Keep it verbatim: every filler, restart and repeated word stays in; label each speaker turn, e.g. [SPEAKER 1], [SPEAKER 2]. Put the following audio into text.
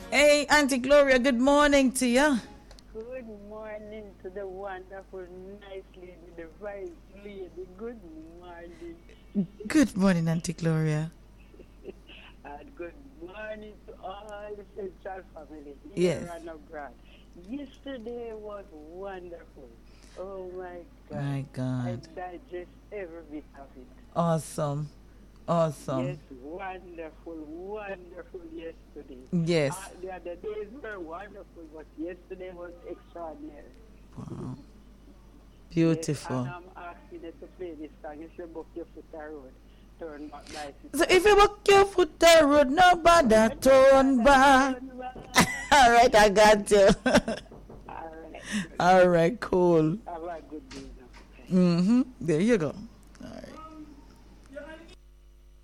[SPEAKER 1] Hey, Auntie Gloria, good morning to you.
[SPEAKER 2] Good morning to the wonderful, nice lady, the right lady. Good morning.
[SPEAKER 1] Good morning, Auntie Gloria.
[SPEAKER 2] And good morning to all the Central family
[SPEAKER 1] Yes.
[SPEAKER 2] here and abroad. Yesterday was wonderful. Oh my God.
[SPEAKER 1] My God.
[SPEAKER 2] I digest every bit of it.
[SPEAKER 1] Awesome. Awesome.
[SPEAKER 2] Yes, wonderful, wonderful yesterday.
[SPEAKER 1] Yes.
[SPEAKER 2] Uh, the other days were wonderful, but yesterday was extraordinary.
[SPEAKER 1] Wow. Beautiful.
[SPEAKER 2] Yes, and I'm asking you to play this song. If you book your foot the road, turn back bicycle.
[SPEAKER 1] So if you walk your foot the road, nobody turn back. All right, I got you.
[SPEAKER 2] All right.
[SPEAKER 1] All right, cool.
[SPEAKER 2] Have a good day now.
[SPEAKER 1] Mm-hmm. There you go.